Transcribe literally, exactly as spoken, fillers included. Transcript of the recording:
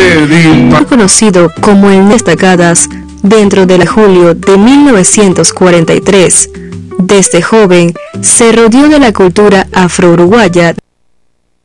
conocido como el Destacadas dentro de la julio de mil novecientos cuarenta y tres. Desde joven se rodeó de la cultura afro-uruguaya